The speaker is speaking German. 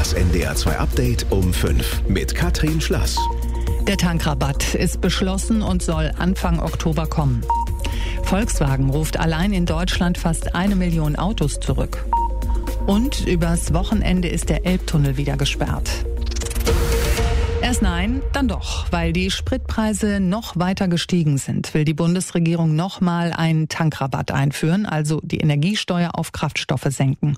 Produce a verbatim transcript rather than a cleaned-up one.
Das N D R zwei Update um fünf mit Katrin Schlass. Der Tankrabatt ist beschlossen und soll Anfang Oktober kommen. Volkswagen ruft allein in Deutschland fast eine Million Autos zurück. Und übers Wochenende ist der Elbtunnel wieder gesperrt. Erst nein, dann doch. Weil die Spritpreise noch weiter gestiegen sind, will die Bundesregierung nochmal einen Tankrabatt einführen, also die Energiesteuer auf Kraftstoffe senken.